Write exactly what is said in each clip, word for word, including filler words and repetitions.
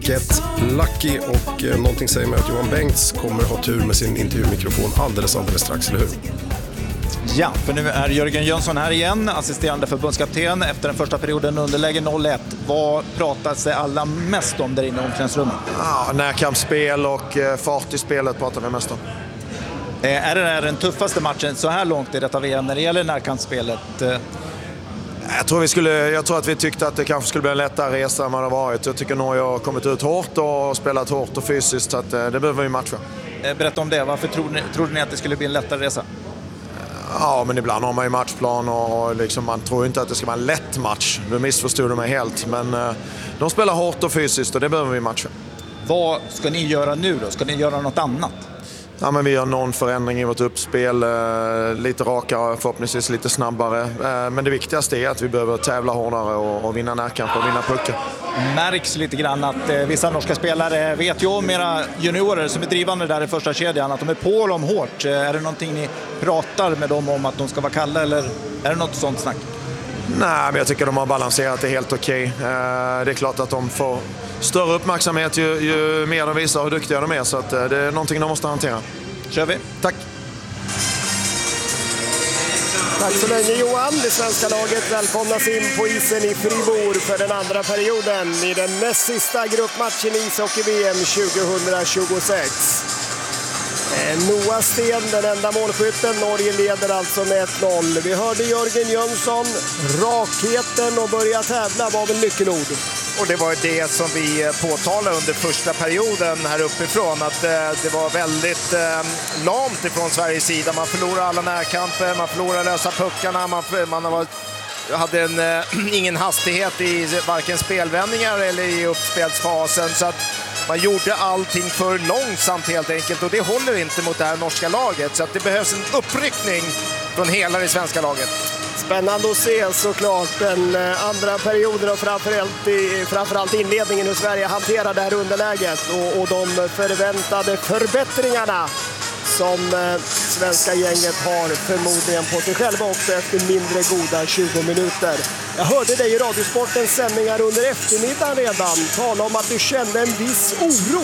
Lucky och eh, någonting säger mig att Johan Bengts kommer ha tur med sin intervjumikrofon alldeles alldeles strax, eller hur? Ja, för nu är Jörgen Jönsson här igen, assisterande förbundskapten efter den första perioden underläge noll ett. Vad pratas det alla mest om där inne i omklädningsrummet? Ja, närkampsspel och eh, fart i spelet pratar vi mest om. Eh, är det här den tuffaste matchen så här långt i detta V M när det gäller närkampsspelet? Eh, Jag tror, vi skulle, jag tror att vi tyckte att det kanske skulle bli en lättare resa än vad det varit. Jag tycker Norge har kommit ut hårt och spelat hårt och fysiskt, så att det behöver vi matcha. Berätta om det. Varför trodde ni, trodde ni att det skulle bli en lättare resa? Ja, men ibland har man ju matchplan och liksom, man tror inte att det ska vara en lätt match. Du missförstod de mig helt. Men eh, de spelar hårt och fysiskt och det behöver vi matcha. Vad ska ni göra nu då? Ska ni göra något annat? Ja, men vi gör någon förändring i vårt uppspel, eh, lite rakare, förhoppningsvis lite snabbare. Eh, men det viktigaste är att vi behöver tävla hårdare och, och vinna närkamp och vinna puckar. Märks lite grann att eh, vissa norska spelare vet ju om era juniorer som är drivande där i första kedjan, att de är på dem hårt. Eh, är det någonting ni pratar med dem om att de ska vara kalla, eller är det något sånt snack? Nej, men jag tycker de har balanserat det helt okej. Eh, det är klart att de får större uppmärksamhet ju, ju mer de visar hur duktiga de är, så att, eh, det är någonting de måste hantera. Kör vi. Tack. Tack så länge Johan. Det svenska laget välkomnas in på isen i Fribourg för den andra perioden i den näst sista gruppmatchen i ishockey-V M tjugohundratjugosex. Noah Sten, den enda målskytten. Norge leder alltså med ett noll. Vi hörde Jörgen Jönsson. Rakheten och börja tävla var väl nyckelord. Och det var det som vi påtalade under första perioden här uppifrån, att det var väldigt lamt ifrån Sveriges sida. Man förlorar alla närkamper, man förlorar lösa puckarna, man, man har varit, hade en, ingen hastighet i varken spelvändningar eller i uppspelsfasen, så att man gjorde allting för långsamt helt enkelt, och det håller inte mot det här norska laget, så att det behövs en uppryckning från hela det svenska laget. Spännande att se såklart den andra perioden och framförallt, i, framförallt inledningen hur Sverige hanterar det här underläget och, och de förväntade förbättringarna som eh, svenska gänget har förmodligen på sig själva också efter mindre goda tjugo minuter. Jag hörde dig i Radiosportens sändningar under eftermiddagen redan tala om att du kände en viss oro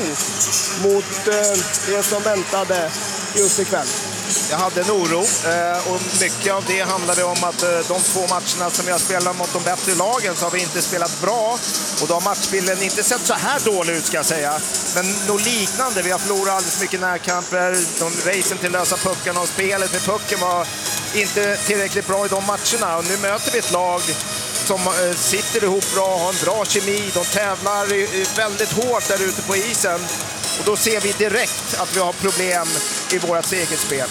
mot eh, det som väntade just ikväll. Jag hade en oro eh, och mycket av det handlade om att eh, de två matcherna som jag spelat mot de bättre lagen så har vi inte spelat bra, och då har matchbilden inte sett så här dålig ut, ska jag säga. Men något liknande, vi har förlorat alldeles mycket närkamper, de racen till lösa puckarna och spelet med pucken var inte tillräckligt bra i de matcherna, och nu möter vi ett lag som eh, sitter ihop bra, har en bra kemi, de tävlar i, i väldigt hårt där ute på isen. Och då ser vi direkt att vi har problem i vårt eget spel.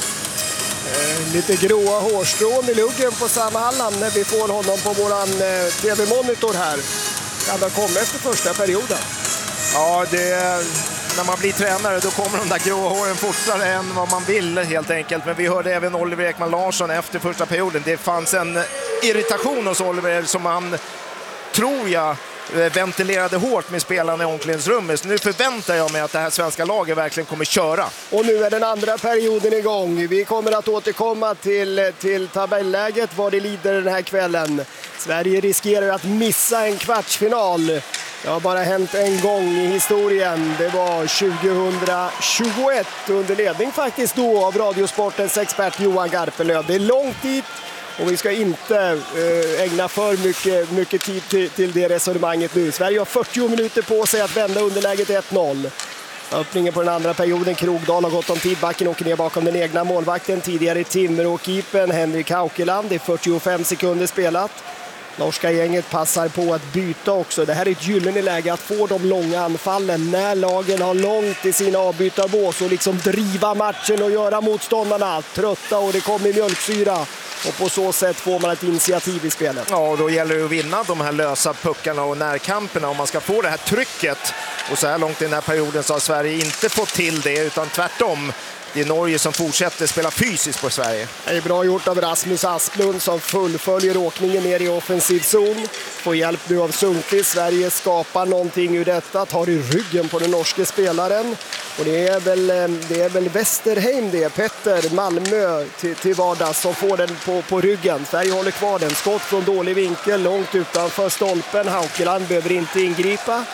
Eh, lite gråa hårstrån i luggen på Sam Halland när vi får honom på våran eh, tv-monitor här. Kan det komma efter första perioden? Ja, det, när man blir tränare då kommer de där gråa håren fortare än vad man vill helt enkelt. Men vi hörde även Oliver Ekman Larsson efter första perioden. Det fanns en irritation hos Oliver som han, tror jag, ventilerade hårt med spelarna i omklädningsrummet. Så nu förväntar jag mig att det här svenska laget verkligen kommer köra. Och nu är den andra perioden igång. Vi kommer att återkomma till, till tabelläget vad det lider den här kvällen. Sverige riskerar att missa en kvartsfinal. Det har bara hänt en gång i historien. Det var tjugohundratjugoett under ledning faktiskt då av Radiosportens expert Johan Garpenlöv. Det är långt dit. Och vi ska inte eh, ägna för mycket, mycket tid till, till det resonemanget nu. Sverige har fyrtio minuter på sig att vända underläget ett noll. Öppningen på den andra perioden. Krogdal har gått om tid. Backen åker ner bakom den egna målvakten. Tidigare Timrå-keepern Henrik Haukeland. Det är fyrtiofem sekunder spelat. Norska gänget passar på att byta också. Det här är ett gyllene läge att få de långa anfallen när lagen har långt i sina avbytarbås och liksom driva matchen och göra motståndarna trötta, och det kommer mjölksyra. Och på så sätt får man ett initiativ i spelet. Ja, och då gäller det att vinna de här lösa puckarna och närkamperna om man ska få det här trycket. Och så här långt i den här perioden så har Sverige inte fått till det, utan tvärtom. Det är Norge som fortsätter spela fysiskt på Sverige. Det är bra gjort av Rasmus Asplund som fullföljer åkningen ner i offensiv zon. Får hjälp nu av Sundqvist. Sverige skapar någonting ur detta. Tar i ryggen på den norske spelaren. Och det är väl, det är väl Westerheim det. Petter Malmö till, till vardags som får den på, på ryggen. Sverige håller kvar den. Skott från dålig vinkel långt utanför stolpen. Haukeland behöver inte ingripa.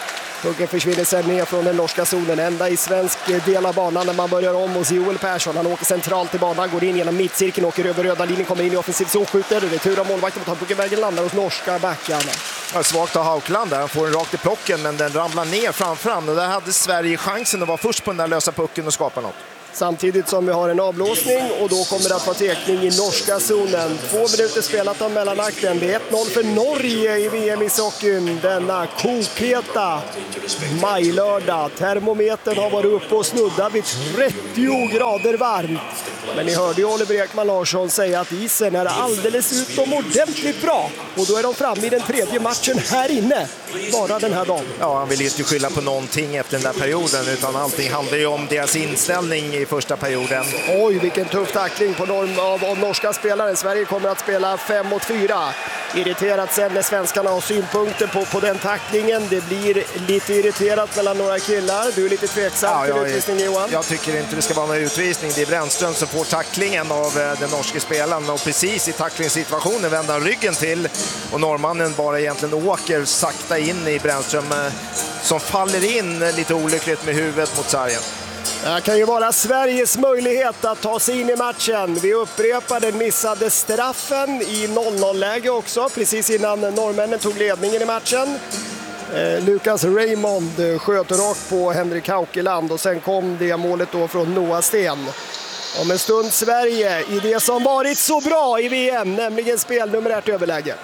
Pucken försvinner sen ner från den norska zonen. Ända i svensk del av banan när man börjar om hos Joel Persson. Han åker centralt i banan, går in genom mittcirkeln, åker över röda linjen, kommer in i offensiv zon, skjuter. Retur av målvakten mot pucken vägen, landar hos norska backarna. Ja, svagt av Haukeland där. Han får den rakt i plocken, men den ramlar ner framför han. Och där hade Sverige chansen att vara först på den där lösa pucken och skapa något. Samtidigt som vi har en avblåsning och då kommer det att vara tekning i norska zonen. Två minuter spelat av mellanakten. Det är ett noll för Norge i V M i hockeyn. Denna kokheta majlördag. Termometern har varit uppe och snuddat vid trettio grader varmt. Men ni hörde ju Oliver Ekman Larsson säga att isen är alldeles utomordentligt bra. Och då är de framme i den tredje matchen här inne. Bara den här dagen. Ja, han vill ju inte skylla på någonting efter den där perioden, utan allting handlar ju om deras inställning i första perioden. Oj, vilken tuff tackling på norm av, av norska spelare. Sverige kommer att spela fem mot fyra. Irriterat sen när svenskarna har synpunkter på, på den tacklingen. Det blir lite irriterat mellan några killar. Du är lite tveksam ja, till jag, utvisning, Johan. Jag tycker inte det ska vara någon utvisning. Det är Brännström som får tacklingen av eh, den norska spelaren. Och precis i tacklingssituationen vänder han ryggen till. Och norrmannen bara egentligen åker sakta in i Brännström eh, som faller in lite olyckligt med huvudet mot sargen. Det kan ju vara Sveriges möjlighet att ta sig in i matchen. Vi upprepar den missade straffen i noll noll-läge också, precis innan norrmännen tog ledningen i matchen. Eh, Lukas Raymond sköt rakt på Henrik Haukeland och sen kom det målet då från Noah Sten. Om en stund Sverige i det som varit så bra i V M, nämligen spelnumerärt överläge.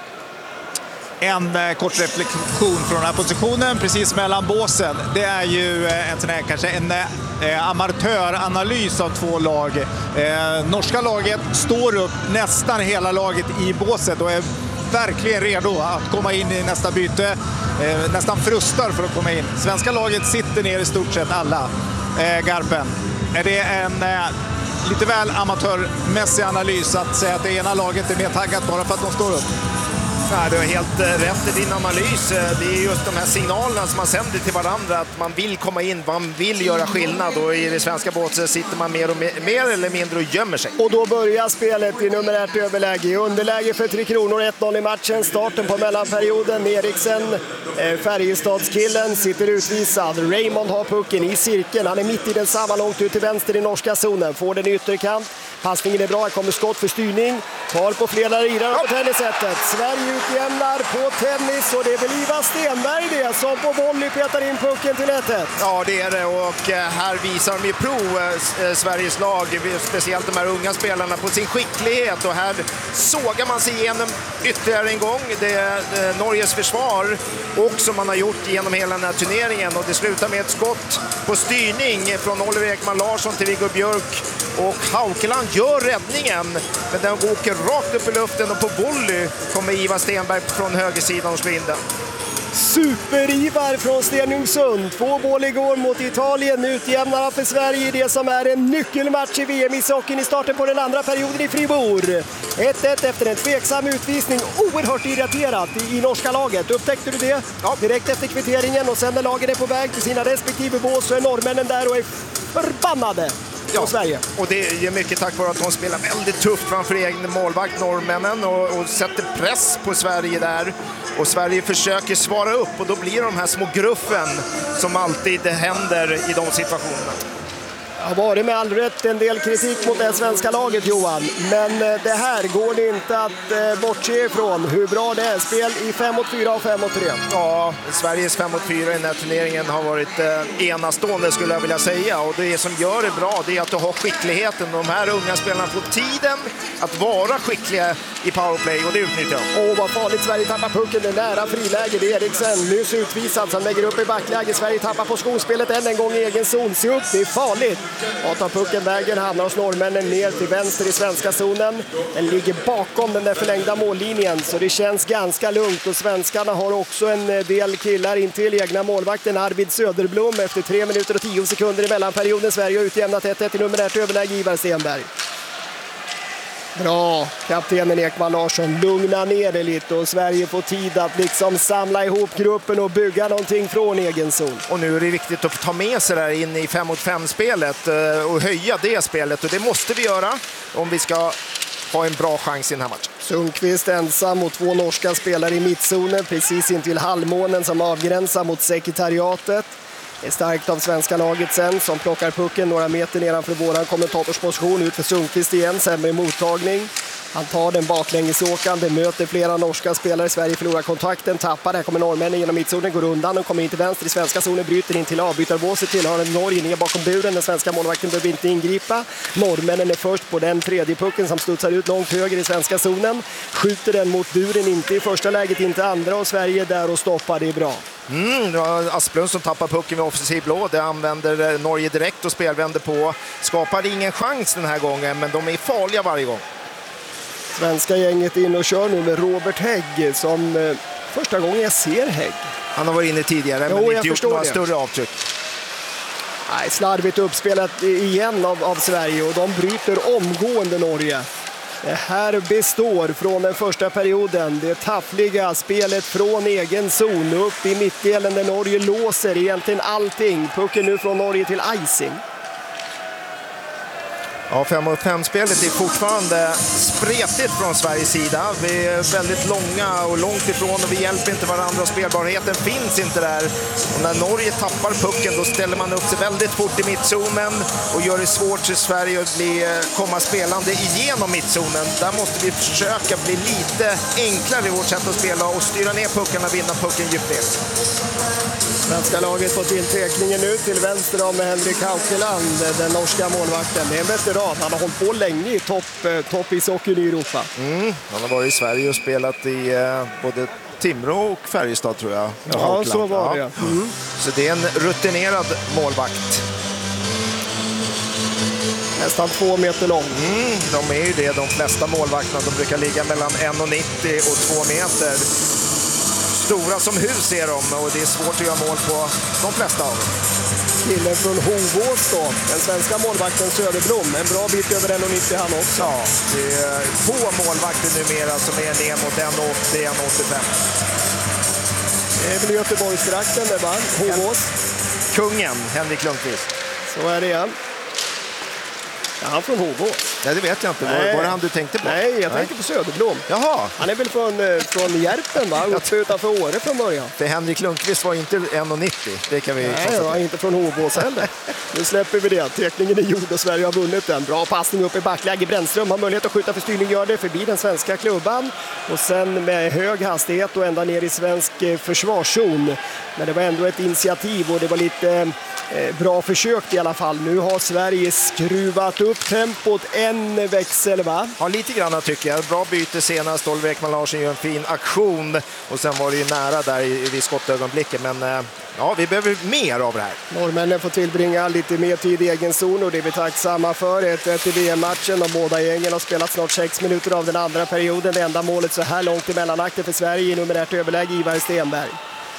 En eh, kort reflektion från den här positionen precis mellan båsen. Det är ju eh, en sån här, kanske en eh, amatöranalys av två lag. Eh, norska laget står upp nästan hela laget i båset och är verkligen redo att komma in i nästa byte. Eh, nästan frustar för att komma in. Svenska laget sitter ner i stort sett alla. Eh, Garpen. Är det en eh, lite väl amatörmässig analys att säga att det ena laget är mer taggat bara för att de står upp? Ja, du har helt rätt i din analys. Det är just de här signalerna som man sänder till varandra att man vill komma in, man vill göra skillnad, och i det svenska båset sitter man mer, och mer, mer eller mindre och gömmer sig. Och då börjar spelet i numerärt överläge. Underläge för Tre Kronor, ett noll i matchen. Starten på mellanperioden. Eriksen, Färjestadskillen, sitter utvisad. Raymond har pucken i cirkeln. Han är mitt i den samma, långt ut till vänster i norska zonen. Får den i ytterkant. Passningen är bra, här kommer skott för styrning. Tar på flera lirare på tennissättet. Sverige utjämnar på tennis och det är väl Ivar Stenberg det som på volley petar in pucken till ett ett. Ja, det är det, och här visar de ju prov, Sveriges lag, speciellt de här unga spelarna, på sin skicklighet, och här sågar man sig igenom ytterligare en gång. Det är Norges försvar och som man har gjort genom hela den här turneringen, och det slutar med ett skott på styrning från Oliver Ekman Larsson till Viggo Björk, och Haukeland gör räddningen, men den åker rakt upp i luften, och på volley kommer Ivar Stenberg från högersidan och slår in den. Super-Ivar från Stenungsund. Två mål igår mot Italien. Utjämnarna för Sverige i det som är en nyckelmatch i V M i hockeyn i starten på den andra perioden i Fribourg. ett ett efter en tveksam utvisning. Oerhört irriterat i, i norska laget. Upptäckte du det? Ja. Direkt efter kvitteringen, och sen när lagen är på väg till sina respektive bås så är norrmännen där och är förbannade. Ja, Sverige. Och det är mycket tack vare att de spelar väldigt tufft framför egen målvakt, norrmännen, och, och sätter press på Sverige där. Och Sverige försöker svara upp, och då blir de här små gruffen som alltid händer i de situationerna. Det har varit med all rätt en del kritik mot det svenska laget, Johan. Men det här går det inte att bortse ifrån hur bra det är. Spel i fem mot fyra och fem mot tre. Ja, Sveriges fem mot fyra i den här turneringen har varit enastående, skulle jag vilja säga. Och det som gör det bra, det är att du har skickligheten. De här unga spelarna får tiden att vara skickliga i powerplay, och det utnyttjar de. Åh, vad farligt. Sverige tappar pucken. Det är nära friläge. Det är Eriksen nyss utvisad. Han lägger upp i backläge. Sverige tappar på skospelet än en gång i egen zon. Se upp, det är farligt. Och tar pucken vägen, hamnar hos norrmännen ner till vänster i svenska zonen. Den ligger bakom den där förlängda mållinjen, så det känns ganska lugnt. Och svenskarna har också en del killar in till egna målvakten Arvid Söderblom efter tre minuter och tio sekunder i mellanperioden. Sverige har utjämnat ett ett i numerärt överläge. Ivar Stenberg. Bra, kaptenen Ekman Larsson, lugna ner det lite, och Sverige får tid att liksom samla ihop gruppen och bygga någonting från egen zon. Och nu är det viktigt att ta med sig där in i fem mot fem-spelet och höja det spelet, och det måste vi göra om vi ska ha en bra chans i den här matchen. Sundqvist ensam mot två norska spelare i mittzonen, precis intill halvmånen som avgränsar mot sekretariatet. Det är starkt av svenska laget sen som plockar pucken några meter nedanför våran kommentatorsposition ut för Sundqvist igen, sämre mottagning. Han tar den baklängesåkande, möter flera norska spelare. Sverige förlorar kontakten, tappar. Här kommer norrmännen genom mittzonen, går undan och kommer in till vänster i svenska zonen, bryter in till avbytarbåset, tillhör Norge ner bakom buren. Den svenska målvakten behöver inte ingripa. Norrmännen är först på den tredje pucken som studsar ut långt höger i svenska zonen. Skjuter den mot buren, inte i första läget, inte andra, och Sverige där och stoppar, det är bra. Mm, det var Asplund som tappar pucken med offensiv blå. Det använder Norge direkt och spelvänder på. Skapar ingen chans den här gången, men de är farliga varje gång. Svenska gänget in och kör nu med Robert Hägg som eh, första gången jag ser Hägg. Han har varit inne tidigare, Jo, men jag inte gjort förstår några det. större avtryck. Nej, slarvigt uppspelat igen av, av Sverige och de bryter omgående Norge. Det här består från den första perioden. Det taffliga spelet från egen zon upp i mittdelen där Norge låser egentligen allting. Pucken nu från Norge till icing. Ja, fem mot fem-spelet är fortfarande spretigt från Sveriges sida. Vi är väldigt långa och långt ifrån och vi hjälper inte varandra och spelbarheten finns inte där. Och när Norge tappar pucken då ställer man upp sig väldigt fort i mittzonen och gör det svårt för Sverige att bli, komma spelande igenom mittzonen. Där måste vi försöka bli lite enklare i vårt sätt att spela och styra ner pucken och vinna pucken djupt ner. Svenska laget får till teckningen nu till vänster om Henrik Haukeland, den norska målvakten. Det är en veteran. Han har hållit på länge i topp, topp i socken i Europa. Mm, han har varit i Sverige och spelat i eh, både Timrå och Färjestad tror jag. Ja, Haukeland. så var det. Ja. Mm. Så det är en rutinerad målvakt. Nästan två meter lång. Mm, de är ju det, de flesta målvakterna. De brukar ligga mellan en komma nittio och två meter. Stora som hus är de och det är svårt att göra mål på de flesta av dem. Killen från Hovås då, den svenska målvakten Söderblom. En bra bit över en komma nittio han också. Ja, det är få målvakter numera som är ner mot en komma åttio till en komma åttiofem. Det är väl Göteborgstrakten det va? Hovås. Kungen, Henrik Lundqvist. Så är det igen. Ja, han från Hovås. Nej, det vet jag inte. Var, var det han du tänkte på? Nej, jag Nej. tänkte på Söderblom. Jaha. Han är väl från, eh, från Järpen va? Uppe utanför Åre från början. För Henrik Lundqvist var inte en komma nittio. Det kan vi Nej, konstatera. jag är inte från Hovås heller. Nu släpper vi det. Teckningen är gjord och Sverige har vunnit den. Bra passning upp i backläge. Brännström har möjlighet att skjuta för styrning, gör det förbi den svenska klubban. Och sen med hög hastighet och ända ner i svensk eh, försvarszon. Men det var ändå ett initiativ och det var lite eh, bra försökt i alla fall. Nu har Sverige skruvat upp tempot en växel va? Ja, lite grann tycker jag. Bra byte senast. Oliver Ekman Larsson gör en fin aktion. Och sen var det ju nära där i, i skottögonblicket. Men eh, ja, vi behöver mer av det här. Norrmännen får tillbringa lite mer tid i egen zon och det är vi tacksamma för. ett ett i V M-matchen och båda gängen har spelat snart sex minuter av den andra perioden. Det enda målet så här långt i mellanakten för Sverige i numerärt överläge Ivar Stenberg.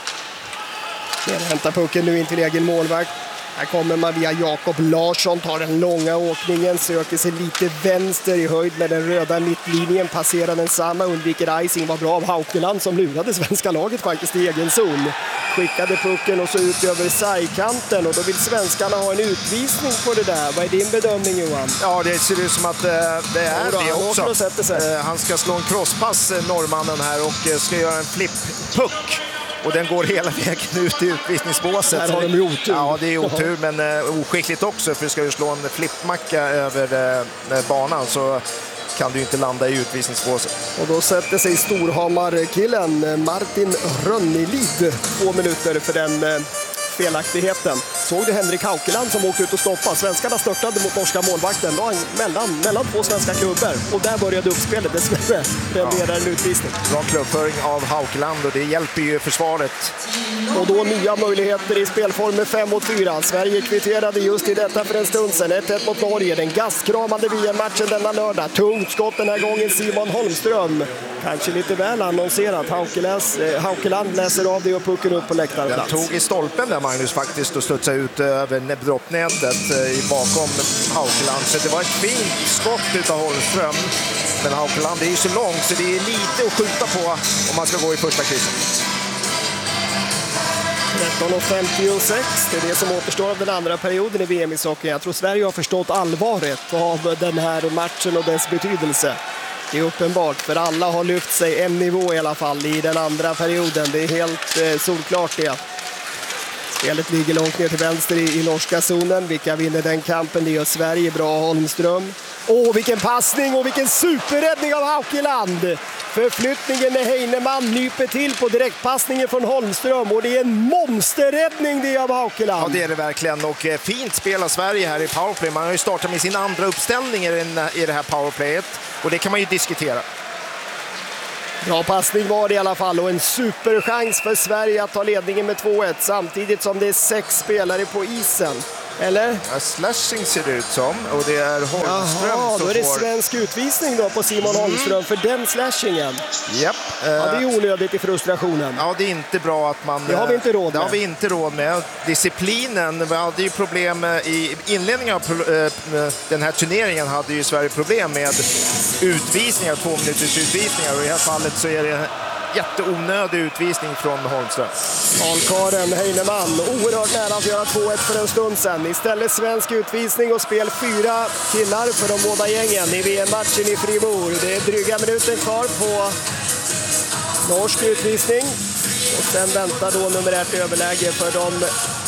Den hämtar pucken nu in till egen målvakt. Här kommer man via Jakob Larsson, tar den långa åkningen, söker sig lite vänster i höjd med den röda mittlinjen, passerar den samma, undviker icing, var bra av Haukeland som lurade svenska laget faktiskt i egen zon. Skickade pucken och så ut över sargkanten och då vill svenskarna ha en utvisning på det där. Vad är din bedömning Johan? Ja, det ser ut som att eh, det är Jodå, det han också. åker och sätter sig. Eh, han ska slå en crosspass, eh, norrmannen här, och eh, ska göra en flipp-puck. Och den går hela vägen ut i utvisningsbåset. Där har de ju otur. Ja, det är otur, men eh, oskickligt också. För ska du slå en flippmacka över eh, banan så kan du inte landa i utvisningsbåset. Och då sätter sig Storhammar-killen Martin Rönnelid två minuter för den eh, felaktigheten. Såg du Henrik Haukeland som åkte ut och stoppade? Svenskarna störtade mot norska målvakten. Då mellan, mellan två svenska klubbar. Och där började uppspelet. Dessvärre renderar en utvisning. Bra klubbföring av Haukeland och det hjälper ju försvaret. Och då nya möjligheter i spelform med fem mot fyra. Sverige kvitterade just i detta för en stund sedan. ett ett mot Norge. Den gastkramande V M-matchen denna lördag. Tungt skott den här gången Simon Holmström. Kanske lite väl annonserat. Haukelands, eh, Haukeland läser av det och pucken upp på läktarplats. Den tog i stolpen där Magnus faktiskt och studsade ut över droppnätet eh, bakom Haukeland. Så det var ett fint skott av Holmström. Men Haukeland är ju så långt så det är lite att skjuta på om man ska gå i första krysset. tretton femtiosex, det är det som återstår av den andra perioden i V M-ishockey. Jag tror Sverige har förstått allvaret av den här matchen och dess betydelse. Det är uppenbart, för alla har lyft sig en nivå i alla fall i den andra perioden. Det är helt eh, solklart det. Spelet ligger långt ner till vänster i, i norska zonen. Vilka vinner den kampen? Det gör Sverige. Bra Holmström. Åh, vilken passning och vilken superräddning av Haukeland! Förflyttningen när Heinemann nyper till på direktpassningen från Holmström. Och det är en monsterräddning det av Haukeland. Ja, det är det verkligen. Och eh, fint spel av Sverige här i powerplay. Man har ju startat med sin andra uppställning i, den, i det här powerplayet. Och det kan man ju diskutera. Bra passning var det i alla fall och en superchans för Sverige att ta ledningen med två ett samtidigt som det är sex spelare på isen. Eller? Ja, slashing ser det ut som, och det är Holmström. Jaha, som då är det får... svensk utvisning då på Simon mm. Holmström för den slashingen. Japp. Ja, det är onödigt i frustrationen. Ja, det är inte bra att man... Det har vi inte råd med. Det har vi inte råd med. Disciplinen, vi hade ju problem i inledningen av den här turneringen hade ju Sverige problem med utvisningar, två minuters utvisningar, och i det här fallet så är det jätteonödig utvisning från Holmström. Karl-Karen Heinemann oerhört nära att göra två ett för en stund sedan. Istället svensk utvisning och spel fyra killar för de båda gängen i V M-matchen i Fribourg. Det är dryga minuter kvar på norsk utvisning. Och sen väntar då nummer ett överläge för de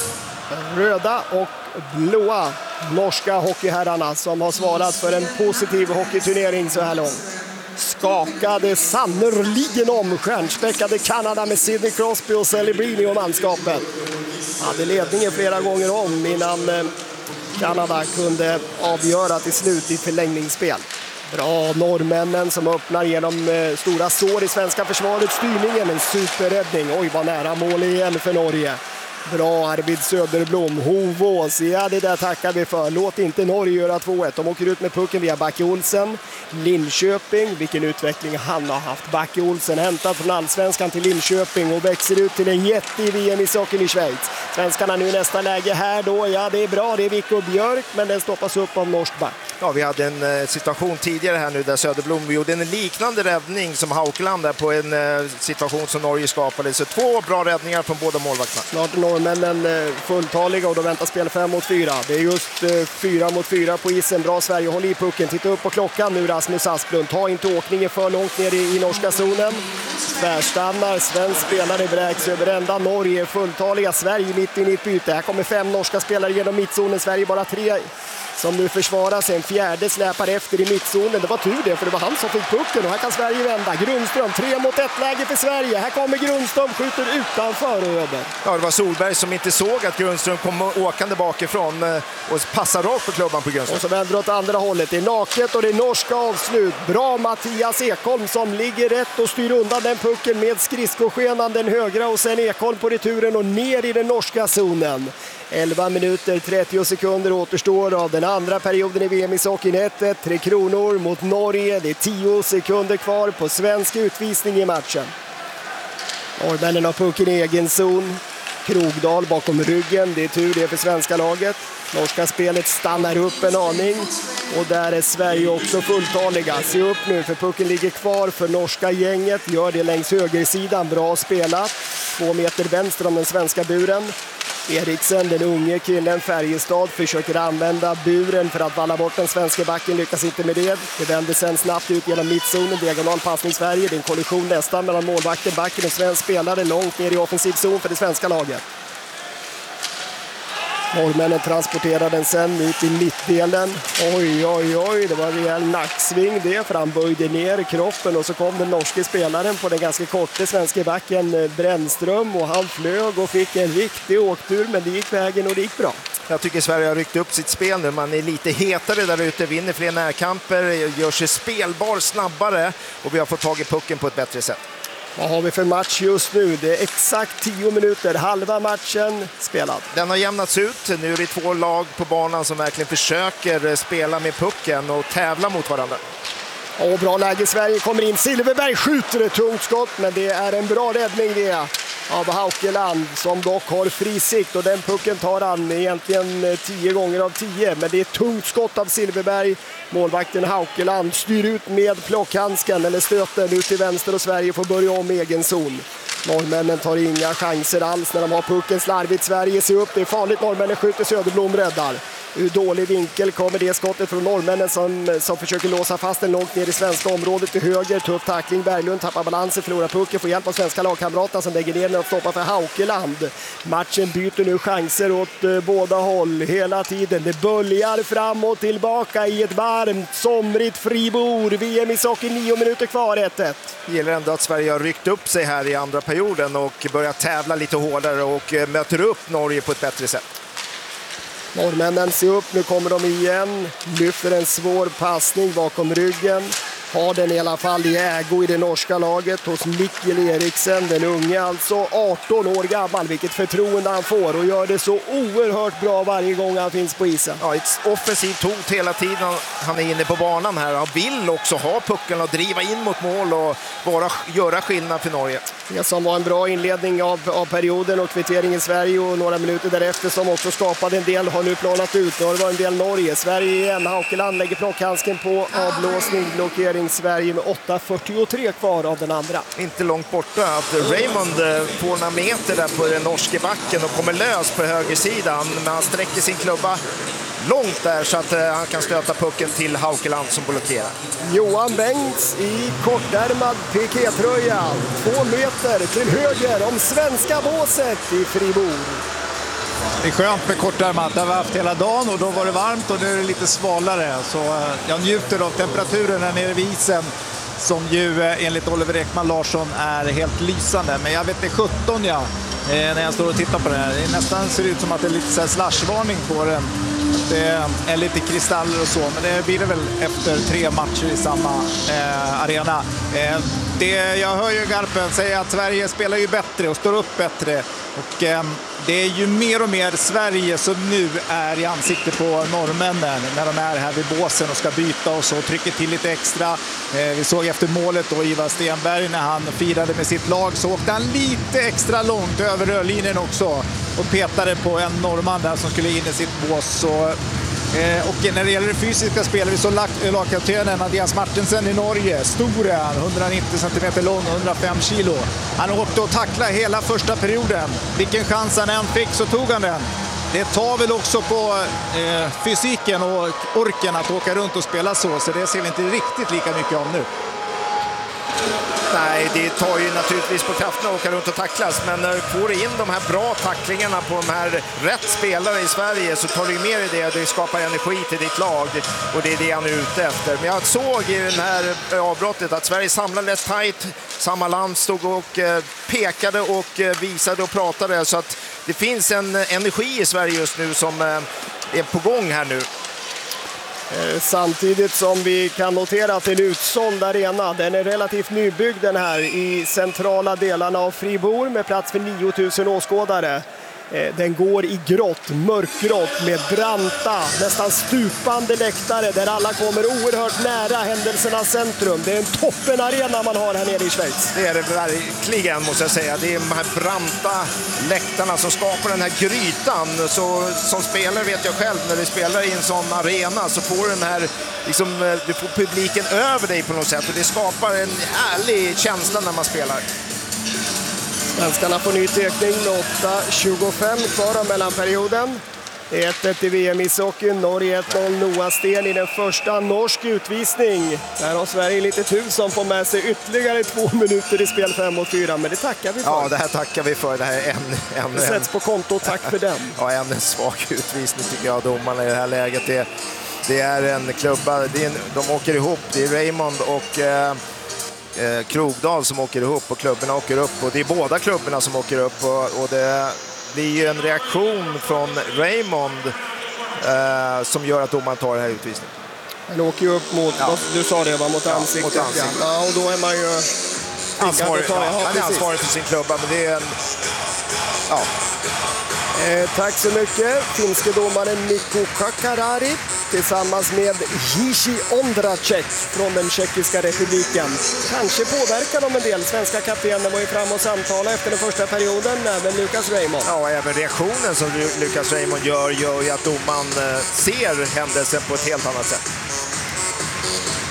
röda och blåa norska hockeyherrarna som har svarat för en positiv hockeyturnering så här långt. Skakade sannoliken om stjärnspäckade Kanada med Sidney Crosby och Celebrini och manskapet. Hade ledningen flera gånger om innan Kanada kunde avgöra till slut i förlängningsspel. Bra norrmännen som öppnar genom stora sår i svenska försvaret. Styrningen, en superräddning. Oj, vad nära mål igen för Norge. Bra Arvid Söderblom, Hovås, ja det där tackar vi för. Låt inte Norge göra två ett. De åker ut med pucken via Backe Olsen. Linköping, vilken utveckling han har haft. Backe Olsen hämtat från Allsvenskan till Linköping och växer ut till en jätte i V M i socken i Schweiz. Svenskarna nu i nästa läge här då, ja det är bra, det är Victor Björk, men den stoppas upp av norsk back. Ja, vi hade en eh, situation tidigare här nu där Söderblom gjorde en liknande räddning som Haukeland där på en eh, situation som Norge skapade. Så två bra räddningar från båda målvakterna. Snart norrmännen eh, fulltaliga och då väntar spel fem mot fyra. Det är just eh, fyra mot fyra på isen. Bra Sverige, håll i pucken. Titta upp på klockan nu Rasmus Asplund. Ta inte åkningen för långt ner i, i norska zonen. Tvärstannar, svensk spelare bräks över ända. Norge fulltaliga, Sverige mitt in i ett byte. Här kommer fem norska spelare genom mittzonen. Sverige bara tre som nu försvarar sig. En fjärde släpar efter i mittzonen. Det var tur det, för det var han som fick pucken. Och här kan Sverige vända. Grundström, tre mot ett läge för Sverige. Här kommer Grundström, skjuter utanför och över. Ja, det var Solberg som inte såg att Grundström kom åkande bakifrån och passar rakt på klubban på Grundström. Och så vänder åt andra hållet. Det är naket och det är norska avslut. Bra Mattias Ekholm som ligger rätt och styr undan den pucken med skridskoskenan den högra och sen Ekholm på returen och ner i den norska zonen. elva minuter trettio sekunder återstår av den andra perioden i V M i hockeyn. ett ett, Tre Kronor mot Norge. Det är tio sekunder kvar på svensk utvisning i matchen. Norrmännen har pucken i egen zon. Krogdal bakom ryggen. Det är tur det för svenska laget. Norska spelet stannar upp en aning. Och där är Sverige också fulltaliga. Se upp nu för pucken ligger kvar för norska gänget. Gör det längs högersidan. Bra spelat. Två meter vänster om den svenska buren. Eriksen, den unge killen, Färjestad, försöker använda buren för att valla bort den svenska backen, lyckas inte med det. Det vänder sen snabbt ut genom mittzonen, diagonal passning Sverige. Det är en kollision nästan mellan målvakten, backen och svensk spelare långt ner i offensiv zon för det svenska laget. Norrmännen transporterar den sen ut i mittdelen. Oj, oj, oj, det var en rejäl nacksving det, för han böjde ner kroppen och så kom den norske spelaren på den ganska korta svenska backen Brännström och han flög och fick en riktig åktur, men det gick vägen och det gick bra. Jag tycker Sverige har ryckt upp sitt spel nu. Man är lite hetare där ute, vinner fler närkamper, gör sig spelbar snabbare och vi har fått tag i pucken på ett bättre sätt. Vad har vi för match just nu? Det är exakt tio minuter, halva matchen spelad. Den har jämnats ut. Nu är det två lag på banan som verkligen försöker spela med pucken och tävla mot varandra. Och bra läge, Sverige kommer in. Silverberg skjuter ett tungt skott, men det är en bra räddning det av Haukeland som dock har fri sikt och den pucken tar han egentligen tio gånger av tio, men det är ett tungt skott av Silverberg. Målvakten Haukeland styr ut med plockhandsken eller stöten ut till vänster och Sverige får börja om egen zon. Norrmännen tar inga chanser alls när de har pucken slarvigt. Sverige ser upp, det är farligt. Norrmännen skjuter, Söderblom räddar. Ur dålig vinkel kommer det skottet från norrmännen som, som försöker låsa fast den långt ner i svenska området till höger. Tuff tackling, Berglund tappar balansen, förlorar pucken, får hjälp av svenska lagkamraterna som lägger ner den och stoppar för Haukeland. Matchen byter nu chanser åt uh, båda håll hela tiden. Det böljar fram och tillbaka i ett varmt, somrigt Fribourg. V M ishockey, nio minuter kvar, ett ett. Det gäller ändå att Sverige har ryckt upp sig här i andra perioden och börjar tävla lite hårdare och uh, möter upp Norge på ett bättre sätt. Norrmännen ser upp, nu kommer de igen, lyfter en svår passning bakom ryggen. Har den i alla fall i ägo i det norska laget hos Mikkel Eriksen, den unge, alltså arton år gammal. Vilket förtroende han får och gör det så oerhört bra varje gång han finns på isen. Ja, ett offensivt hot hela tiden. Han är inne på banan här. Han vill också ha pucken och driva in mot mål och bara göra skillnad för Norge. Det som var en bra inledning av, av perioden och kvittering i Sverige och några minuter därefter som också skapade en del har nu planat ut. Nu har det varit en del Norge. Sverige igen. Haukeland lägger plockhandsken på avblåsning, blockering. Sverige med åtta fyrtiotre kvar av den andra. Inte långt borta att Raymond får några meter där på den norske backen och kommer lös på högersidan. Men han sträcker sin klubba långt där så att han kan stöta pucken till Haukeland som blockerar. Johan Bengts i kortärmad pikétröja. Två meter till höger om svenska båset i Fribourg. Det är skönt med kortärmat. Det har vi haft hela dagen och då var det varmt och nu är det lite svalare. Så jag njuter av temperaturen här nere vid isen som ju enligt Oliver Ekman Larsson är helt lysande. Men jag vet det sjutton ja, när jag står och tittar på det här. Det nästan ser ut som att det är lite så här slashvarning på den. Det är lite kristaller och så, men det blir det väl efter tre matcher i samma eh, arena. Eh, det, jag hör ju Garpen säga att Sverige spelar ju bättre och står upp bättre. Och eh, det är ju mer och mer Sverige som nu är i ansikte på norrmännen när de är här vid båsen och ska byta och så trycker till lite extra. Eh, vi såg efter målet då Ivar Stenberg när han firade med sitt lag så åkte han lite extra långt över rörlinjen också och petade på en norrman där som skulle in i sitt bås. Så, eh, och när det gäller det fysiska spelet vi så lagkaptenen Andreas Martensen i Norge, stor är han, hundranittio centimeter lång, hundrafem kilo. Han åkte och tacklade hela första perioden. Vilken chans han än fick så tog han den. Det tar väl också på eh, fysiken och orken att åka runt och spela så, så det ser vi inte riktigt lika mycket om nu. Nej, det tar ju naturligtvis på kraften att åka runt och tacklas, men när du får in de här bra tacklingarna på de här rätt spelare i Sverige så tar du mer i det och det skapar energi till ditt lag och det är det han är ute efter. Men jag såg i den här avbrottet att Sverige samlades tajt, samma land stod och pekade och visade och pratade så att det finns en energi i Sverige just nu som är på gång här nu. Samtidigt som vi kan notera att det är en utsåld arena. Den är relativt nybyggd den här i centrala delarna av Fribourg med plats för nio tusen åskådare. Den går i grått, mörkgrått med branta, nästan stupande läktare där alla kommer oerhört nära händelsernas centrum. Det är en toppenarena man har här nere i Schweiz. Det är det verkligen måste jag säga. Det är de här branta läktarna som skapar den här grytan. Så, som spelare vet jag själv när du spelar i en sån arena så får du den här, liksom, du får publiken över dig på något sätt och det skapar en härlig känsla när man spelar. Svenskarna får ny tekning med åtta tjugofem kvar av mellanperioden. ett ett i V M ishockey, Norge ett noll, Noah Sten i den första norsk utvisning. Där har Sverige lite tur som får med sig ytterligare två minuter i spel fem mot fyra, men det tackar vi för. Ja, det här tackar vi för. Det här är en, en, det sätts på konto, tack för den. Ja, en svag utvisning tycker jag domarna i det här läget. Det, det är en klubba, det är en, de åker ihop, det är Raymond och... Eh, Eh, Krogdal som åker ihop och klubborna åker upp och det är båda klubborna som åker upp och, och det blir ju en reaktion från Raymond eh, som gör att domaren tar det här utvisningen. Han åker ju upp mot, ja. Du sa det var mot ja, ansiktet. Mot ansiktet. Ja, och då är man ju ansvarig, ta, ja, han är ansvarig för sin klubba men det är en ja. Eh, tack så mycket. Finske domaren Mikko Kakarari tillsammans med Jiří Ondracek från den tjeckiska republiken. Kanske påverkar de en del. Svenska kaptenen var ju fram och samtala efter den första perioden, även Lucas Raymond. Ja, även reaktionen som Lucas Raymond gör gör ju att domaren ser händelsen på ett helt annat sätt.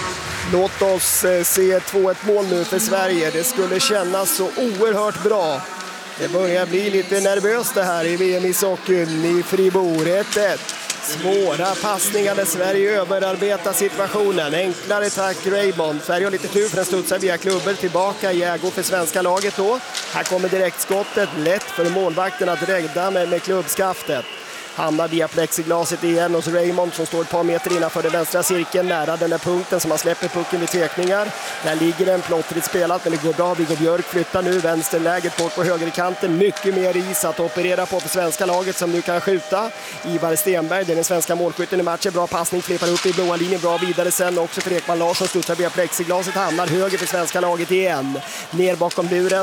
Låt oss se två ett mål nu för Sverige. Det skulle kännas så oerhört bra. Det börjar bli lite nervöst det här i V M ishockeyn i Fribourg. ett ett. Svåra passningar där Sverige överarbetar situationen. Enklare tack Raymond. Sverige har lite tur för den studsar via klubbor tillbaka. Jägo för svenska laget då. Här kommer direktskottet. Lätt för målvakten att rädda med, med klubbskaftet. Hamnar via plexiglaset igen hos Raymond som står ett par meter innanför den vänstra cirkeln. Nära den där punkten som han släpper pucken vid tvekningar. Där ligger den plottrigt spelat men det går bra. Viggo Björk flyttar nu vänsterläget bort på högerkanten. Mycket mer is att operera på för svenska laget som nu kan skjuta. Ivar Stenberg, den svenska målskytten i matchen. Bra passning, flippar upp i blåa linjen. Bra vidare sen också för Ekman Larsson. Studsar via plexiglaset, hamnar höger för svenska laget igen. Ner bakom buren.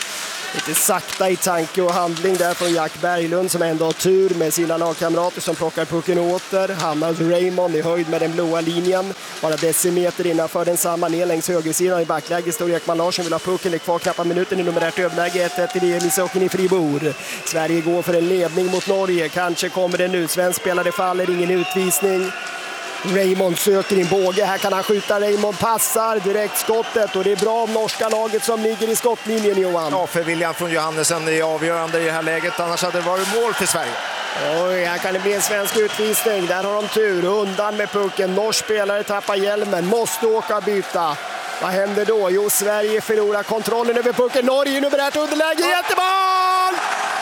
Lite sakta i tanke och handling där från Jack Berglund som ändå har tur med sina lagkamrater som plockar pucken åter. Hamnar hos Raymond i höjd med den blåa linjen. Bara decimeter innanför den samma ner längs högersidan i backläge. Står Ekman Larsson vill ha pucken. Det är kvar knappt minuten i numerärt överläge. ett ett i V M ishockeyn i Fribourg. Sverige går för en ledning mot Norge. Kanske kommer det nu. Svensk spelare faller, ingen utvisning. Raymond söker in båge, här kan han skjuta, Raymond passar direkt skottet och det är bra om norska laget som ligger i skottlinjen, Johan. Ja, för William från Johannesson är avgörande i det här läget, annars hade det varit mål för Sverige. Oj, här kan det bli en svensk utvisning, där har de tur, undan med pucken, norsk spelare tappar hjälmen, måste åka och byta. Vad händer då? Jo, Sverige förlorar kontrollen över pucken, Norge numerärt underläge, jättemål!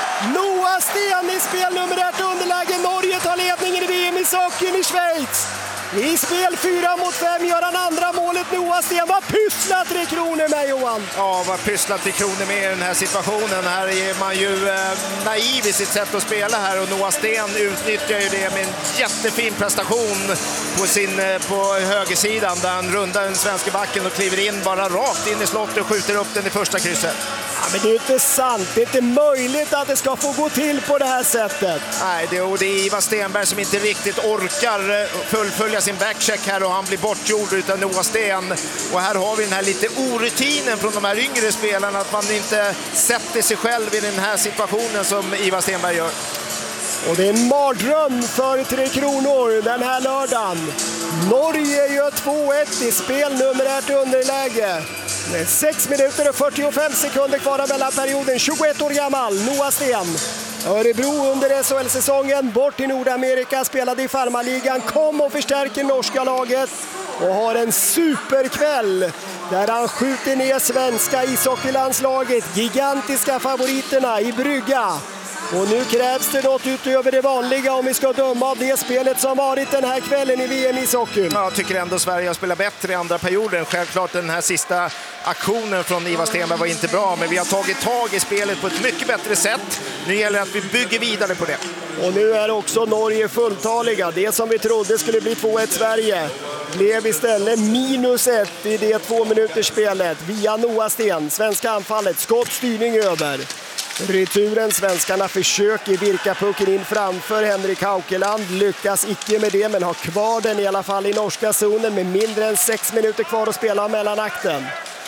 Noah Sten i spel numerärt underläge, Norge tar ledningen i V M ishockeyn i Schweiz. I spel fyra mot fem gör han andra målet. Noah Sten. Vad pysslar Tre Kronor med, Johan? Ja, vad pysslar Tre Kronor med i den här situationen? Här är man ju eh, naiv i sitt sätt att spela här och Noah Sten utnyttjar ju det med en jättefin prestation på, sin, eh, på högersidan där han rundar den svenska backen och kliver in bara rakt in i slottet och skjuter upp den i första krysset. Ja, men det är inte sant. Det är inte möjligt att det ska få gå till på det här sättet. Nej, det, och det är Ivar Stenberg som inte riktigt orkar fullfölja sin backcheck här och han blir bortgjord utan Noah Sten. Och här har vi den här lite orutinen från de här yngre spelarna att man inte sätter sig själv i den här situationen som Ivar Stenberg gör. Och det är en mardröm för Tre Kronor den här lördagen. Norge gör två ett i spel numerärt underläge. Med sex minuter och fyrtiofem sekunder kvar av mellanperioden. tjugoett år gammal, Noah Sten. Örebro under S H L-säsongen, bort till Nordamerika, spelade i Farmaligan, kom och förstärker norska laget och har en superkväll där han skjuter ner svenska ishockeylandslaget, gigantiska favoriterna i Brygga. Och nu krävs det något utöver det vanliga om vi ska döma av det spelet som varit den här kvällen i V M ishockey. Jag tycker ändå Sverige har spelat bättre i andra perioden. Självklart den här sista aktionen från Ivar Stenberg var inte bra, men vi har tagit tag i spelet på ett mycket bättre sätt. Nu gäller det att vi bygger vidare på det. Och nu är också Norge fulltaliga. Det som vi trodde skulle bli två ett Sverige blev istället minus ett i det två minuters spelet via Noah Sten. Svenska anfallet, skottstyrning över. Returen, svenskarna försöker virka pucken in framför Henrik Haukeland, lyckas icke med det men har kvar den i alla fall i norska zonen med mindre än sex minuter kvar att spela mellan akten.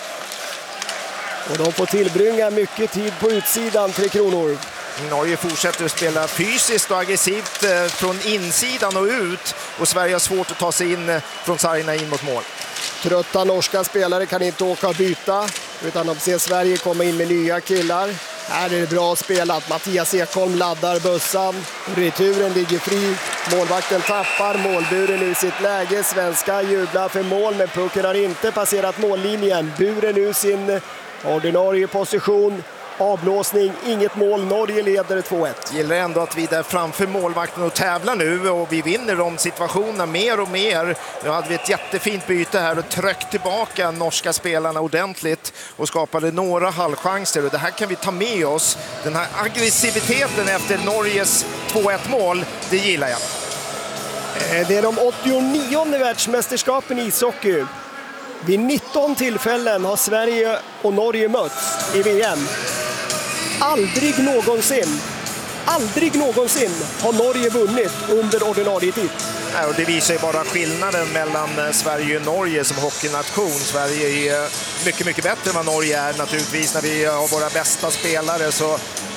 Och de får tillbringa mycket tid på utsidan, Tre Kronor. Norge fortsätter att spela fysiskt och aggressivt från insidan och ut och Sverige har svårt att ta sig in från sargerna in mot mål. Trötta norska spelare kan inte åka och byta utan de ser Sverige komma in med nya killar. Här är det bra spelat. Mattias Ekholm laddar bussen. Returen ligger fri. Målvakten tappar målburen ur sitt läge. Svenska jublar för mål men pucken har inte passerat mållinjen. Buren ur sin ordinarie position. Avblåsning, inget mål. Norge leder två ett. Gillar ändå att vi där framför målvakten och tävlar nu och vi vinner de situationerna mer och mer. Nu hade vi ett jättefint byte här och tryckt tillbaka norska spelarna ordentligt och skapade några halvchanser och det här kan vi ta med oss. Den här aggressiviteten efter Norges två ett mål, det gillar jag. Det är de åttionionde världsmästerskapen i ishockey. Vid nitton tillfällen har Sverige och Norge mötts i V M. Aldrig någonsin, aldrig någonsin har Norge vunnit under ordinarie tid. Ja, och det visar ju bara skillnaden mellan Sverige och Norge som hockeynation. Sverige är mycket, mycket bättre än vad Norge är naturligtvis. När vi har våra bästa spelare så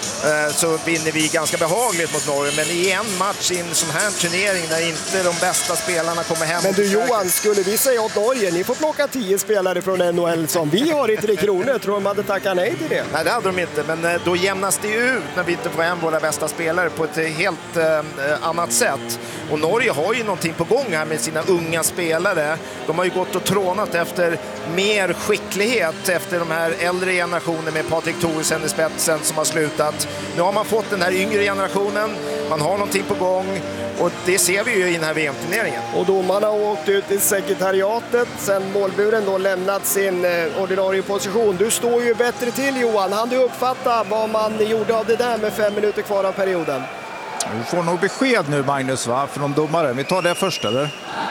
så vinner vi ganska behagligt mot Norge. Men i en match i en sån här turnering när inte de bästa spelarna kommer hem. Men du Johan, skulle vi säga åt Norge, ni får plocka tio spelare från N H L som vi har i Tre Kronor, tror de hade tackat nej till det? Nej, det hade de inte, men då jämnas det ut när vi inte får hem våra bästa spelare på ett helt eh, annat sätt. Och Norge har ju någonting på gång här med sina unga spelare. De har ju gått och trånat efter mer skicklighet efter de här äldre generationerna med Patrik Thoresen i spetsen som har slutat. Nu har man fått den här yngre generationen, man har någonting på gång och det ser vi ju i den här V M-turneringen. Och domarna har åkt ut i sekretariatet sen målburen då lämnat sin eh, ordinarie position. Du står ju bättre till Johan, hann du uppfatta vad man gjorde av det där med fem minuter kvar av perioden? Vi får nog besked nu Magnus va, från domaren. Vi tar det först eller?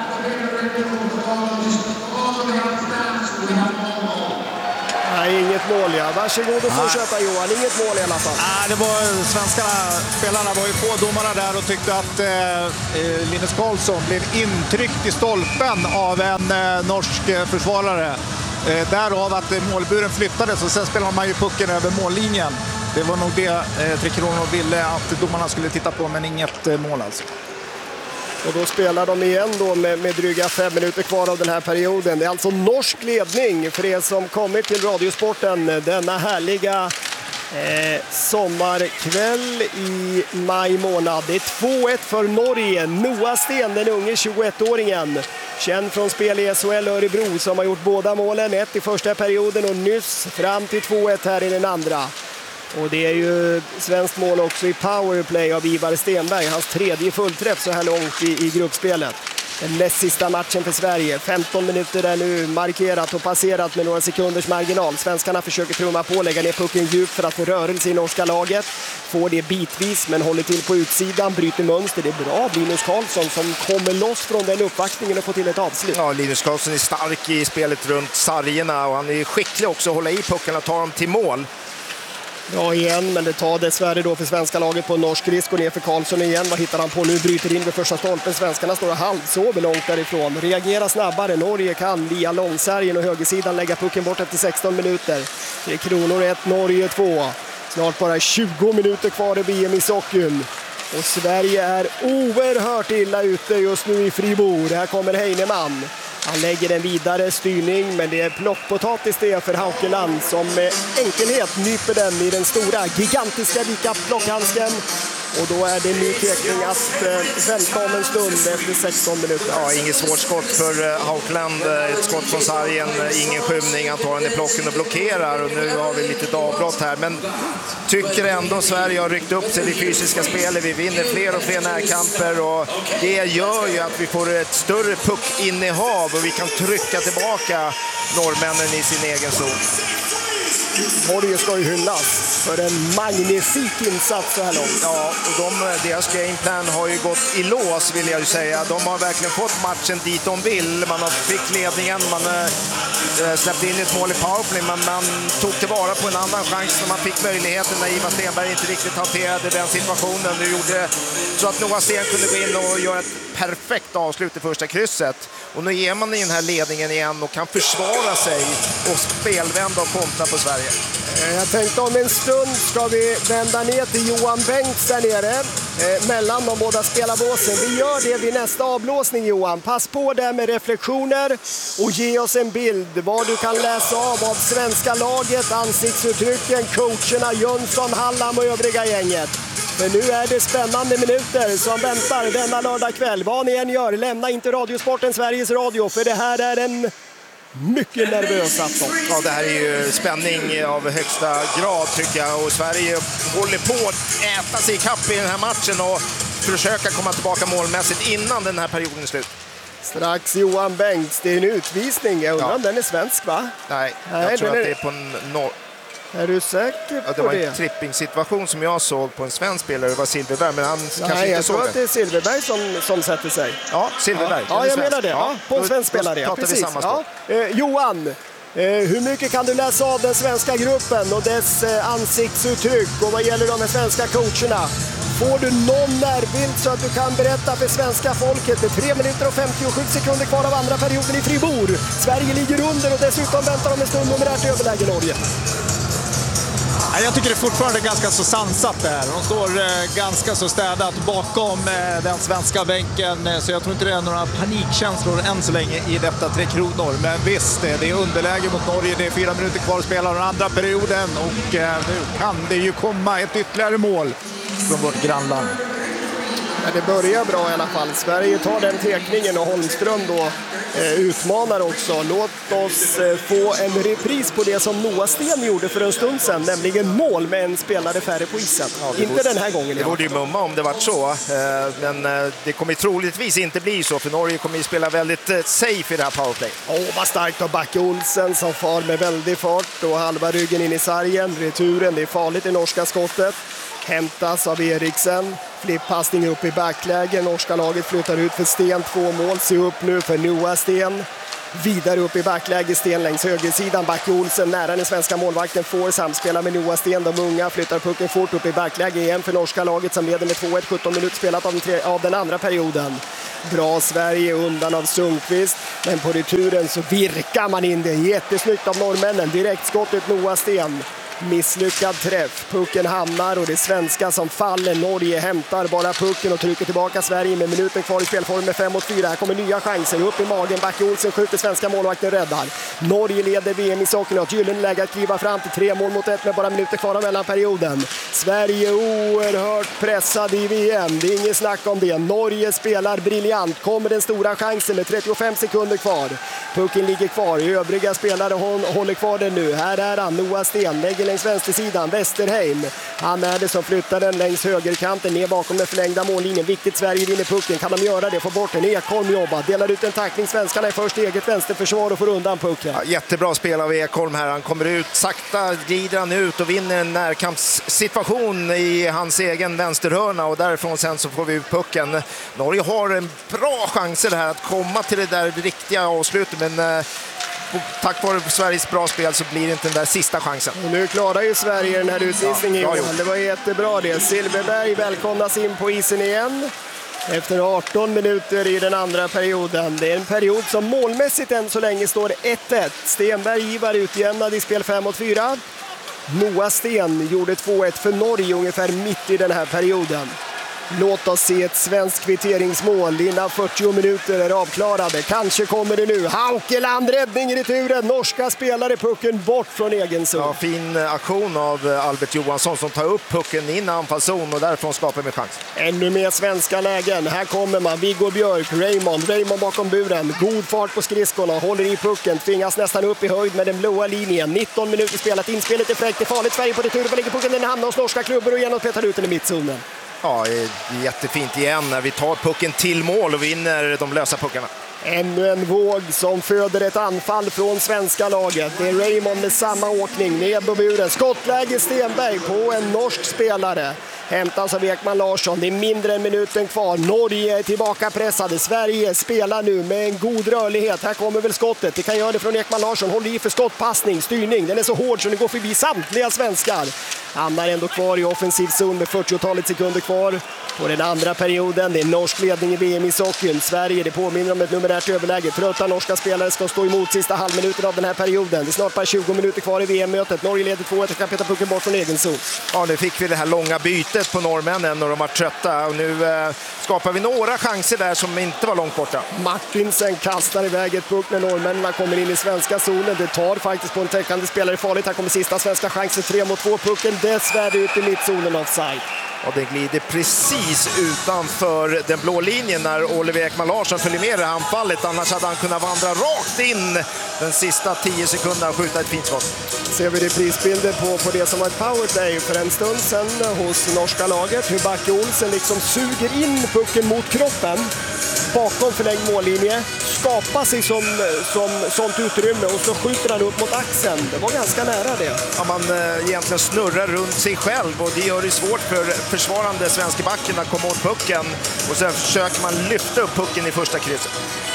Nej, inget mål ja. Varsågod och fortsätta Johan, inget mål i alla fall. Ah, det var, svenskarna, spelarna var ju på domarna där och tyckte att eh, Linus Karlsson blev intryckt i stolpen av en eh, norsk eh, försvarare. Eh, därav att eh, målburen flyttades och sen spelade man ju pucken över mållinjen. Det var nog det eh, Tre Kronor ville att domarna skulle titta på, men inget eh, mål alltså. Och då spelar de igen då med, med dryga fem minuter kvar av den här perioden. Det är alltså norsk ledning för er som kommit till Radiosporten denna härliga eh, sommarkväll i maj månad. Det är två ett för Norge. Noah Sten, den unge tjugoettåringen. Känd från spel i S H L Örebro som har gjort båda målen. Ett i första perioden och nyss fram till två ett här i den andra. Och det är ju svenskt mål också i powerplay av Ivar Stenberg. Hans tredje fullträff så här långt i, i gruppspelet. Den näst sista matchen för Sverige. femton minuter är nu markerat och passerat med några sekunders marginal. Svenskarna försöker trumma på, lägga ner pucken djupt för att få rörelse i norska laget. Får det bitvis men håller till på utsidan, bryter mönster. Det är bra Linus Karlsson som kommer loss från den uppvaktningen och får till ett avslut. Ja, Linus Karlsson är stark i spelet runt sargerna och han är skicklig också att hålla i pucken och ta dem till mål. Ja igen, men det tar dessvärre då för svenska laget på norsk risk och ner för Karlsson igen. Vad hittar han på nu? Bryter in vid första stolpen. Svenskarna står halvsober långt därifrån. Reagerar snabbare. Norge kan via långsärgen och högersidan lägga pucken bort efter sexton minuter. Tre Kronor ett, Norge två. Snart bara tjugo minuter kvar i V M i Sockum. Och Sverige är oerhört illa ute just nu i Fribourg. Här kommer Heinemann. Han lägger en vidare styrning, men det är plockpotatis det för Haukeland som med enkelhet nyper den i den stora, gigantiska vika plockhandsken. Och då är det ny teckning att eh, vänta om en stund efter sexton minuter. Ja, inget svårt skott för eh, Haukeland. Ett skott från sargen, ingen skymning. Han tar den i plocken och blockerar. Och nu har vi lite dagbrott här. Men tycker ändå Sverige har ryckt upp sig i fysiska spelet. Vi vinner fler och fler närkamper. Och det gör ju att vi får ett större puckinnehav. Och vi kan trycka tillbaka norrmännen i sin egen zon. Norge ska ju hyllas för en magnifik insats så här långt. Ja, och de, deras gameplan har ju gått i lås vill jag ju säga. De har verkligen fått matchen dit de vill. Man har fick ledningen, man äh, släppte in ett mål i powerplay, men man tog tillvara på en annan chans när man fick möjligheten när Ivar Stenberg inte riktigt hanterade den situationen. Nu gjorde så att Noah Sten kunde gå in och göra ett perfekt avslut i första krysset. Och nu ger man i den här ledningen igen och kan försvara sig och spelvända och kontra på Sverige. Jag tänkte om en stund ska vi vända ner till Johan Bengts där nere eh, mellan de båda spelarbåsen. Vi gör det vid nästa avblåsning Johan. Pass på där med reflektioner och ge oss en bild vad du kan läsa av av svenska laget, ansiktsuttrycken, coacherna Jönsson, Hallam och övriga gänget. Men nu är det spännande minuter som väntar denna lördag kväll. Vad ni än gör, lämna inte Radiosporten Sveriges Radio, för det här är en mycket nervös afton. Ja, det här är ju spänning av högsta grad tycker jag. Och Sverige håller på att äta sig i kapp i den här matchen och försöka komma tillbaka målmässigt innan den här perioden är slut. Strax Johan Bengts, det är en utvisning. Jag undrar om ja. den är svensk va? Nej, Nej jag tror att är... det är på en norr. Är du säker på ja, det? var det? en tripping-situation som jag såg på en svensk spelare. Det var Silverberg, men han Nej, kanske inte jag såg tror det. att det är Silverberg som, som sätter sig. Ja, Silverberg. Ja, ja jag menar det. Ja, på en svensk spelare. Ja, precis. Ja. Eh, Johan, eh, hur mycket kan du läsa av den svenska gruppen och dess eh, ansiktsuttryck? Och vad gäller de svenska coacherna? Får du någon närbild så att du kan berätta för svenska folket? Det är tre minuter och femtiosju sekunder kvar av andra perioden i Fribourg. Sverige ligger under och dessutom väntar de en stund numerärt överläge Norge. Ja, jag tycker det fortfarande är ganska så sansat där. De står eh, ganska så städat bakom eh, den svenska bänken. Eh, så jag tror inte det är några panikkänslor än så länge i detta Tre Kronor. Men visst, eh, det är underläge mot Norge. Det är fyra minuter kvar att spela den andra perioden. Och eh, nu kan det ju komma ett ytterligare mål från vårt grannland. Ja, det börjar bra i alla fall. Sverige tar den tekningen och Holmström då eh, utmanar också. Låt oss eh, få en repris på det som Noah Sten gjorde för en stund sedan, nämligen mål med en spelare färre på isen. Ja, inte borde, den här gången. Det borde ju mumma om det var så. Eh, men eh, det kommer troligtvis inte bli så, för Norge kommer ju spela väldigt eh, safe i det här powerplay. Åh, oh, vad starkt av Backe Olsen som far med väldig fart och halva ryggen in i sargen. Returen, det är farligt i norska skottet. Hämtas av Eriksen. Flipppassning upp i backläge. Norska laget flyttar ut för Sten. Två mål. Se upp nu för Noah Sten. Vidare upp i backläge. Sten längs högersidan. Backe Olsen nära den svenska målvakten. Får samspela med Noah Sten. De unga flyttar pucken fort upp i backläge igen för norska laget som leder med två ett. sjutton minuter spelat av den, tre, av den andra perioden. Bra Sverige undan av Sundqvist. Men på returen så virkar man in det. Jättesnyggt av norrmännen. Direktskottet Noah Sten. Misslyckad träff. Pucken hamnar och det är svenska som faller. Norge hämtar bara pucken och trycker tillbaka Sverige med minuten kvar i spelform med fem mot fyra. Här kommer nya chanser. Upp i magen. Backe Olsen skjuter, svenska målvakten räddar. Norge leder V M i socken och gyllene läge att kliva fram till tre mål mot ett med bara minuter kvar av mellanperioden. Sverige oerhört pressad i V M. Det är inget snack om det. Norge spelar briljant. Kommer den stora chansen med trettiofem sekunder kvar. Pucken ligger kvar. Övriga spelare håller kvar den nu. Här är han. Noah Sten lägger längs vänstersidan. Westerheim. Han är det som flyttar den längs högerkanten ner bakom den förlängda mållinjen. Viktigt, Sverige vinner pucken. Kan de göra det? Få bort den. Ekholm jobbar. Delar ut en tackling. Svenskarna är först eget vänsterförsvar och får undan pucken. Ja, jättebra spel av Ekholm här. Han kommer ut. Sakta glider han ut och vinner en närkampssituation i hans egen vänsterhörna. Och därifrån sen så får vi ut pucken. Norge har en bra chans här att komma till det där riktiga avslutet. Men eh, tack vare Sveriges bra spel så blir det inte den där sista chansen. Och nu klarar ju Sverige den här utvisningen. Ja, det var jättebra det. Silverberg välkomnas in på isen igen. Efter arton minuter i den andra perioden. Det är en period som målmässigt än så länge står ett ett. Stenberg Ivar utjämnad i spel fem mot fyra. Noah Sten gjorde två ett för Norge ungefär mitt i den här perioden. Låt oss se ett svenskt kvitteringsmål innan fyrtio minuter är avklarade. Kanske kommer det nu. Haukeland, räddning i returen. Norska spelare pucken bort från egen zon. Ja, fin aktion av Albert Johansson som tar upp pucken in i anfallszon och därifrån skapar med chans. Ännu mer svenska lägen. Här kommer man. Viggo Björk, Raymond. Raymond bakom buren. God fart på skridskorna. Håller i pucken. Tvingas nästan upp i höjd med den blåa linjen. nitton minuter spelat. Inspelet är fräckt. Det är farligt. Sverige på retur. Var ligger pucken? Den hamnar hos norska klubbor och genom petar ut den i mittzonen. Ja, det är jättefint igen när vi tar pucken till mål och vinner de lösa puckarna. Ännu en våg som föder ett anfall från svenska laget. Det är Raymond med samma åkning ned på buren. Skottläge Stenberg på en norsk spelare. Hämtas av Ekman Larsson. Det är mindre än minuten kvar. Norge är tillbaka pressade. Sverige spelar nu med en god rörlighet. Här kommer väl skottet. Det kan göra det från Ekman Larsson. Håller i för skottpassning, styrning. Den är så hård så den går förbi samtliga svenskar. Hamnar ändå kvar i offensiv zon med fyrtiotalet sekunder kvar på den andra perioden. Det är norsk ledning i V M i sockeln. Sverige, det påminner om ett numerärt överläge. Trötta norska spelare ska stå emot sista halvminuten av den här perioden. Det är snart bara tjugo minuter kvar i V M-mötet. Norge leder två ett och kan peta pucken bort från egen zon. Ja, nu fick vi det här långa bytet på norrmännen och de var trötta. Och nu eh, skapar vi några chanser där som inte var långt borta. Martinsen kastar iväg ett puck när norrmännen kommer in i svenska zonen. Det tar faktiskt på en täckande spelare farligt. Här kommer sista svenska chansen. Tre mot två. Pucken dessvärre ut i mittzonen offside. Och det glider precis utanför den blå linjen när Oliver Ekman Larsson följer med det anfallet. Annars hade han kunnat vandra rakt in den sista tio sekunderna och skjuta ett fint skott. Ser vi reprisbilder på, på det som var ett powerplay för en stund sedan hos norska laget. Hur Backe Olsen liksom suger in pucken mot kroppen bakom förlängd mållinje. Skapar sig som, som sånt utrymme och så skjuter han upp mot axeln. Det var ganska nära det. Ja, man äh, egentligen snurrar runt sig själv och det gör det svårt för försvarande svenska backen att komma åt pucken. Och sen försöker man lyfta upp pucken i första krysset.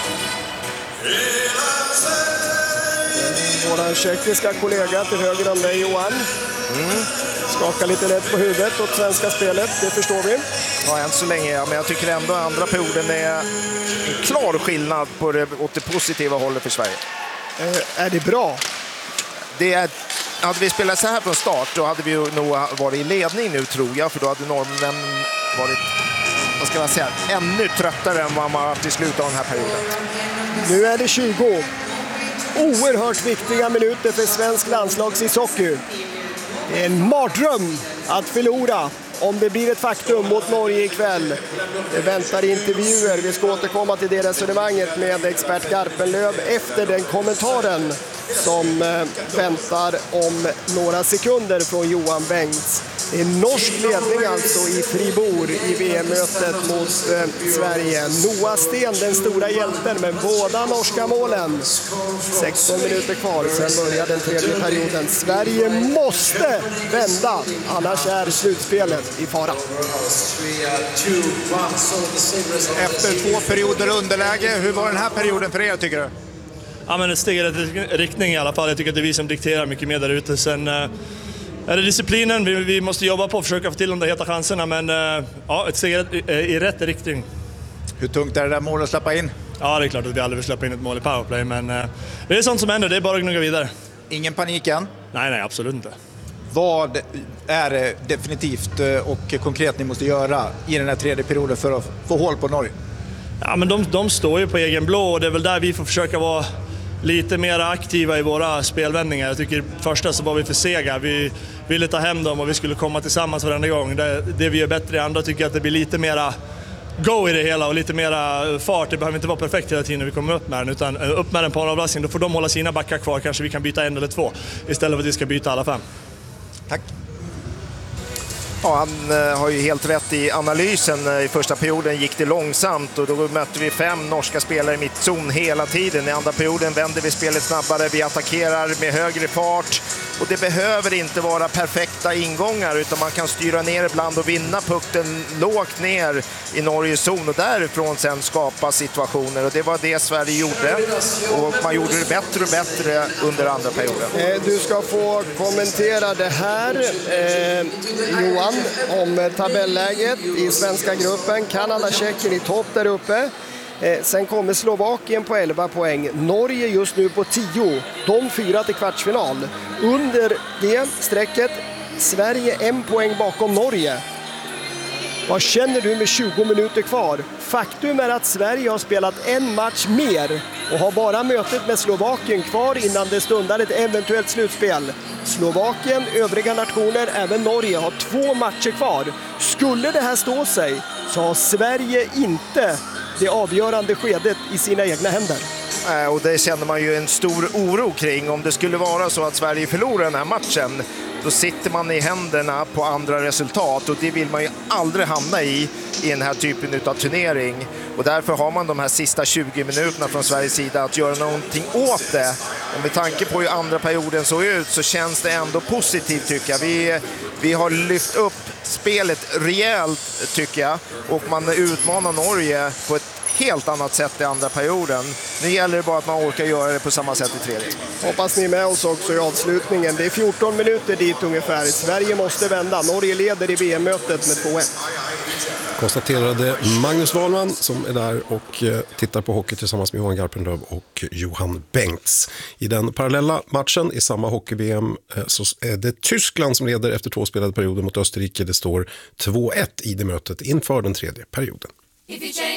Vår tjeckiska kollega till höger om dig, Johan. Mm. Skakar lite lätt på huvudet åt svenska spelet, det förstår vi. Ja, än så länge, ja, men jag tycker ändå andra perioden är en klar skillnad på det, åt det positiva hållet för Sverige. Eh, är det bra? Det är hade vi spelat så här från start, då hade vi ju nog varit i ledning nu, tror jag, för då hade norrmännen varit, vad ska man säga, ännu tröttare än vad man har till slut av den här perioden. Nu är det tjugo. Oerhört viktiga minuter för svensk landslagsishockey. Det är en mardröm att förlora om det blir ett faktum mot Norge ikväll. Det väntar intervjuer. Vi ska återkomma till det resonemanget med expert Garpenlöv efter den kommentaren som väntar om några sekunder från Johan Bengts. Det är norsk ledning alltså i Fribourg i V M-mötet mot eh, Sverige. Noah Sten, den stora hjälten, med båda norska målen. sexton minuter kvar, sen börjar den tredje perioden. Sverige måste vända, annars är slutspelet i fara. Efter två perioder underläge, hur var den här perioden för er, tycker du? Ja, men ett steg i rätt riktning i alla fall. Jag tycker att det är vi som dikterar mycket mer där ute. Sen eh, är det disciplinen vi, vi måste jobba på och försöka få till de där heta chanserna. Men eh, ja, ett steg i, i rätt riktning. Hur tungt är det där målet att släppa in? Ja, det är klart att vi aldrig vill släppa in ett mål i powerplay. Men eh, det är sånt som händer, det är bara att gnugga vidare. Ingen panik än? Nej, nej, absolut inte. Vad är det definitivt och konkret ni måste göra i den här tredje perioden för att få hål på Norge? Ja, men de, de står ju på egen blå och det är väl där vi får försöka vara lite mer aktiva i våra spelvändningar. Jag tycker första så var vi för sega. Vi ville ta hem dem och vi skulle komma tillsammans varenda gång. Det, det vi gör bättre i andra tycker jag att det blir lite mera go i det hela och lite mera fart. Det behöver inte vara perfekt hela tiden när vi kommer upp med den, utan upp med den på en avlastning. Då får de hålla sina backar kvar. Kanske vi kan byta en eller två istället för att vi ska byta alla fem. Tack. Ja, han eh, har ju helt rätt i analysen. I första perioden gick det långsamt och då mötte vi fem norska spelare i mittzon hela tiden. I andra perioden vänder vi spelet snabbare, vi attackerar med högre fart. Och det behöver inte vara perfekta ingångar, utan man kan styra ner ibland och vinna pucken lågt ner i Norges zon och därifrån sen skapa situationer. Och det var det Sverige gjorde. Och man gjorde det bättre och bättre under andra perioden. Eh, du ska få kommentera det här, eh, Johan, om tabelläget i svenska gruppen. Kanada, Tjeckien i topp där uppe. Eh, sen kommer Slovakien på elva poäng. Norge just nu på tio. De fyra till kvartsfinal. Under det strecket Sverige en poäng bakom Norge. Vad känner du med tjugo minuter kvar? Faktum är att Sverige har spelat en match mer och har bara mötet med Slovakien kvar innan det stundar ett eventuellt slutspel. Slovakien, övriga nationer, även Norge har två matcher kvar. Skulle det här stå sig så har Sverige inte det avgörande skedet i sina egna händer. Och det känner man ju en stor oro kring. Om det skulle vara så att Sverige förlorar den här matchen, då sitter man i händerna på andra resultat och det vill man ju aldrig hamna i i den här typen av turnering. Och därför har man de här sista tjugo minuterna från Sveriges sida att göra någonting åt det. Och med tanke på hur andra perioden såg ut så känns det ändå positivt, tycker jag. Vi, vi har lyft upp spelet rejält, tycker jag, och man utmanar Norge på ett helt annat sätt i andra perioden. Nu gäller det bara att man orkar göra det på samma sätt i tredje. Hoppas ni är med oss också i avslutningen. Det är fjorton minuter dit ungefär. Sverige måste vända. Norge leder i V M-mötet med två ett. Konstaterade Magnus Wahlman som är där och tittar på hockey tillsammans med Johan Garpenlöv och Johan Bengts. I den parallella matchen i samma hockey-V M så är det Tyskland som leder efter två spelade perioder mot Österrike. Det står två ett i det mötet inför den tredje perioden.